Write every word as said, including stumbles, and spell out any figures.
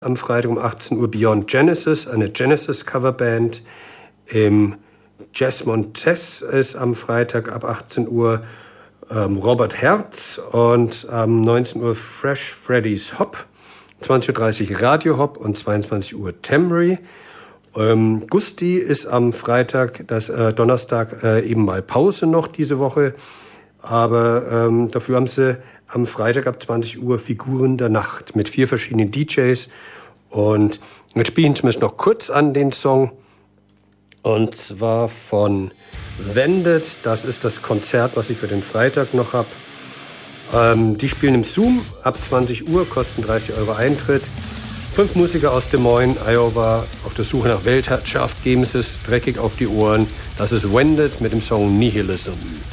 Am Freitag um achtzehn Uhr Beyond Genesis, eine Genesis-Coverband. Im Jazz Montes ist am Freitag ab achtzehn Uhr ähm, Robert Herz und am ähm, neunzehn Uhr Fresh Freddy's Hop, zwanzig Uhr dreißig Radio Hop und zweiundzwanzig Uhr Temri. Ähm, Gusti ist am Freitag, das äh, Donnerstag äh, eben mal Pause noch diese Woche, aber ähm, dafür haben sie am Freitag ab zwanzig Uhr Figuren der Nacht mit vier verschiedenen D Js. Und wir spielen zumindest noch kurz an den Song. Und zwar von Wendet. Das ist das Konzert, was ich für den Freitag noch habe. Ähm, die spielen im Zoom ab zwanzig Uhr, kosten dreißig Euro Eintritt. Fünf Musiker aus Des Moines, Iowa, auf der Suche nach Weltherrschaft, geben sie es dreckig auf die Ohren. Das ist Wendet mit dem Song Nihilism.